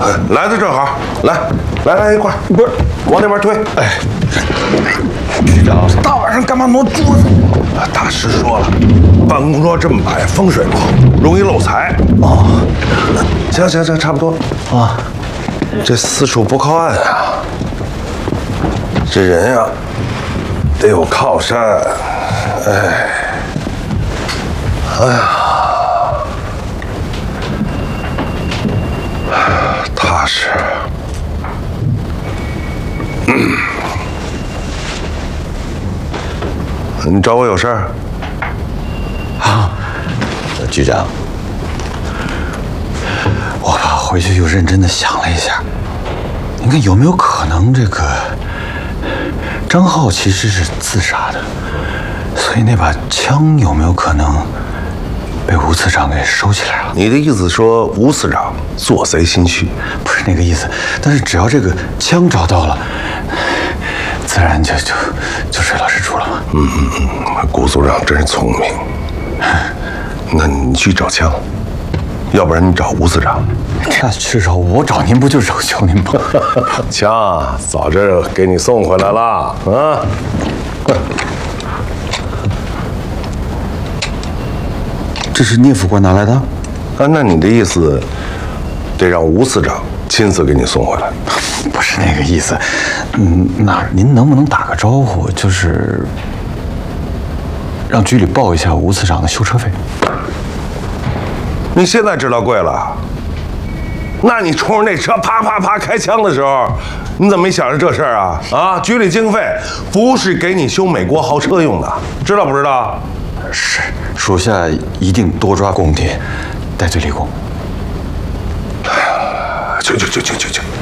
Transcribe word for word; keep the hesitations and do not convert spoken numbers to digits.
来的正好，来来来一块儿，不是往那边推。哎，局长，大晚上干嘛挪桌子？大师说了，办公桌这么摆风水不好，容易漏财。哦，行行行，差不多啊。这四处不靠岸啊，这人呀得有靠山。哎，哎呀。 踏实。嗯，你找我有事儿？ 啊，局长，我吧回去又认真的想了一下，你看有没有可能这个张浩其实是自杀的，所以那把枪有没有可能被吴次长给收起来了？ 你的意思说吴次长做贼心虚？ 不是那个意思，但是只要这个枪找到了，自然就就就水落石出了嘛。 嗯嗯嗯，顾组长真是聪明。那你去找枪，要不然你找吴次长。 这去找我找您不就是求您吗？ 枪早就给你送回来了啊。 这是聂副官拿来的？ 啊，那你的意思得让吴次长亲自给你送回来？ 不是那个意思，嗯，那您能不能打个招呼，就是让局里报一下吴次长的修车费？ 你现在知道贵了？那你冲着那车啪啪啪开枪的时候，你怎么没想着这事儿啊？啊，局里经费不是给你修美国豪车用的，知道不知道？ 是，属下一定多抓功点，戴罪立功。 去去去去去去！